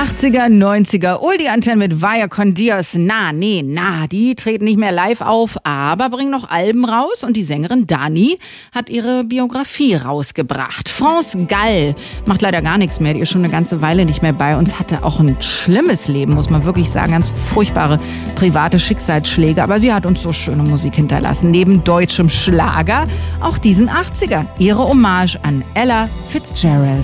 80er, 90er, Oldie-Antennen mit Vaya con Dios. Die treten nicht mehr live auf, aber bringen noch Alben raus. Und die Sängerin Dani hat ihre Biografie rausgebracht. France Gall macht leider gar nichts mehr. Die ist schon eine ganze Weile nicht mehr bei uns. Hatte auch ein schlimmes Leben, muss man wirklich sagen. Ganz furchtbare private Schicksalsschläge. Aber sie hat uns so schöne Musik hinterlassen. Neben deutschem Schlager auch diesen 80er. Ihre Hommage an Ella Fitzgerald.